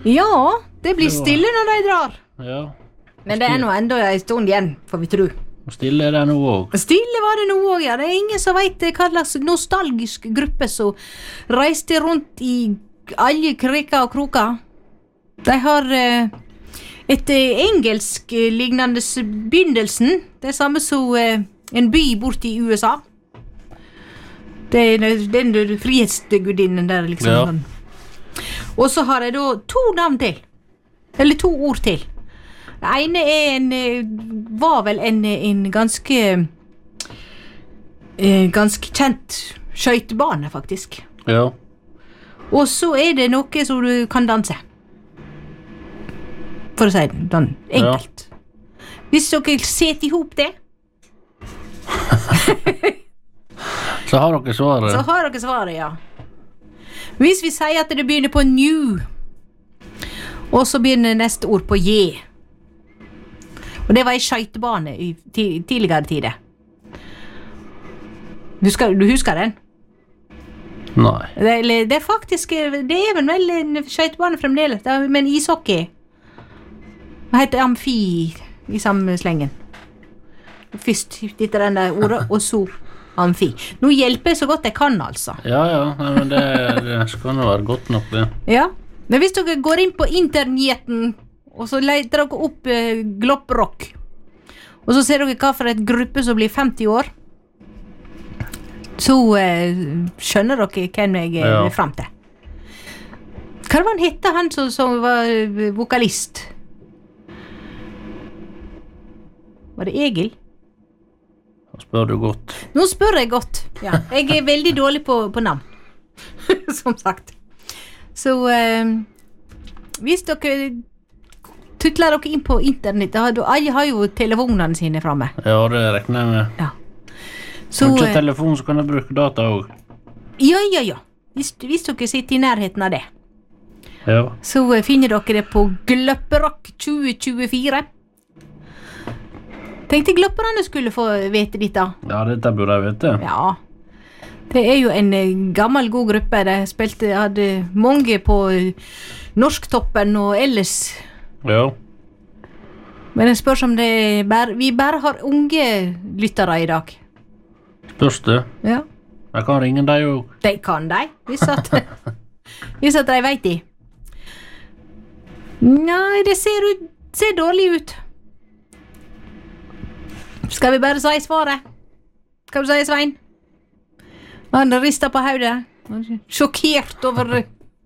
Ja, det blir stille når de drar. Ja. Men det nå enda en stund igjen, får vi tro. Og stille det nå også. Stille var det nå også, ja. Det ingen som vet hva slags nostalgisk gruppe som reiste rundt i alle kriker og kroker. De har et engelsk lignende begynnelsen. Det samme som en by bort i USA. Det den frihetsgudinnen der, liksom. Ja. Og så har jeg da 2 navn til. Eller 2 ord til. Det ene var vel en ganske kjent skøytebane, faktisk. Ja. Og så det noe som du kan danse. For å si det sånn enkelt. Hvis dere setter ihop det, Så har dere svaret. så har dere svaret, ja. Hvis vi sier at det begynner på new, og så begynner neste ord på J. Og det var en skøytebane i tidligere tider. Du husker den? Nei. Det faktisk, det vel en skøytebane fremdeles, men ishockey. Hva heter amfi i samme slengen? Først etter den der ordet, og så amfi. Nå hjelper jeg så godt jeg kan, altså. Ja, nei, men det skal nå være godt nok, det. Ja, men hvis dere går inn på internetten, og så leter dere opp Glopprock, og så ser dere hva for et gruppe som blir 50 år, så skjønner dere hvem jeg frem til. Hva var han hette, han som var vokalist? Var det Egil? Da spør du godt. Nå spør jeg godt, ja. Jeg veldig dårlig på navn, som sagt. Så hvis dere tutler dere inn på internett, alle har jo telefonene sine fremme. Ja, det regner jeg med. Ja. Så, ikke telefon, så kan jeg bruke data også. Ja. Hvis dere sitter i nærheten av det, Ja. så finner dere det på Glopperock 2024. Tenkte glopperne skulle få vite dette. Ja, dette burde jeg vite. Ja. Det jo en gammel god gruppe. De hadde mange på Norsktoppen og ellers. Ja. Men jeg spør om vi bare har unge lyttere i dag. Spørs det. Ja. Jeg kan ringe deg jo. De kan de, hvis at de vet det. Nei, det ser dårlig ut. Skal vi bare si svaret? Skal du si, Svein? Han rister på hodet. Sjokkert over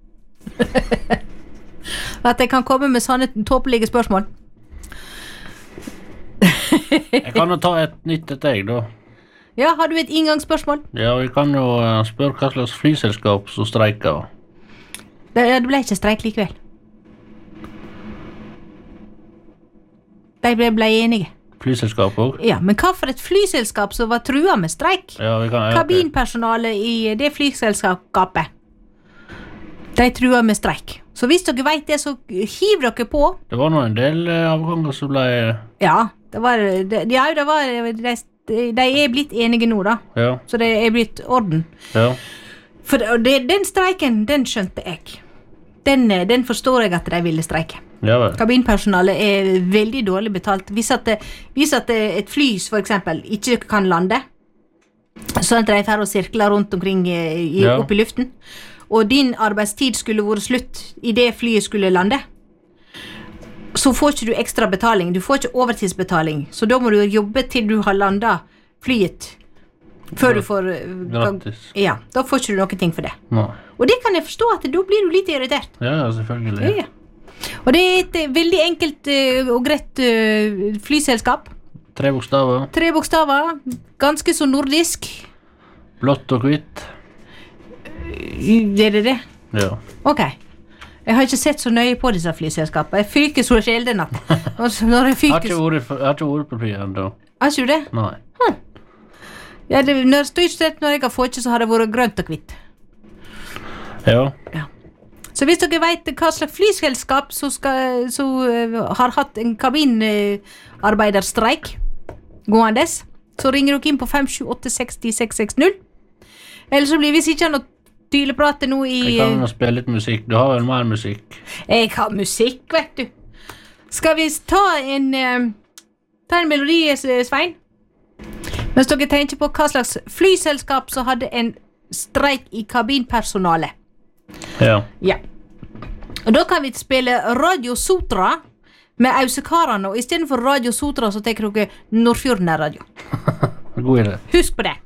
at jeg kan komme med sånne tåpelige spørsmål. Jeg kan jo ta et nytt til deg, da. Ja, har du et inngangsspørsmål? Ja, vi kan jo spørre hva slags flyselskap som streiker. Det ble ikke streik likevel. De ble enige. Flyselskap også? Ja, men hva for et flyselskap som var trua med streik? Ja, vi kan... Kabinpersonalet i det flyselskapet, de trua med streik. Så hvis dere vet det, så hiv dere på. Det var nå en del avganger som ble... Ja, de blitt enige nå, da. Ja. Så det blitt orden. Ja. For den streiken, den skjønte jeg. Den forstår jeg at de ville streike. Ja vel. Kabinpersonalet veldig dårlig betalt. Hvis at et fly, for eksempel, ikke kan lande, sånn at de får å sirkle rundt omkring opp i luften, og din arbeidstid skulle vært slutt i det flyet skulle lande, så får ikke du ekstra betaling. Du får ikke overtidsbetaling. Så da må du jobbe til du har landet flyet. Før du får... Gratis. Ja, da får ikke du noe ting for det. Nei. Og det kan jeg forstå at da blir du litt irritert. Ja, selvfølgelig. Ja. Og det et veldig enkelt og greit flyselskap. 3 bokstaver. 3 bokstaver. Ganske så nordisk. Blått og hvitt. Det? Ja. Ok. Jeg har ikke sett så nøye på disse flyselskapene. Jeg fyker så sjelden at når jeg fyker... Jeg har ikke vært på flyet enda. Har ikke du det? Nei. Ja, når jeg har fått, så har det vært grønt og hvitt. Ja. Så hvis dere vet hva slags flyselskap som har hatt en kabinarbeiderstreik gåendes, så ringer dere inn på 578-60-660. Eller så blir, hvis ikke noe tyleprate nå i... Jeg kan spille litt musikk. Du har vel mer musikk? Jeg har musikk, vet du. Skal vi ta en melodi, Svein? Mens dere tenker på hva slags flyselskap som hadde en streik i kabinpersonalet. Ja. Ja. Og da kan vi spille Radio Sotra med Ausekarene, og i stedet for Radio Sotra så tenker dere Nordfjorden er radio. God idé. Husk på det.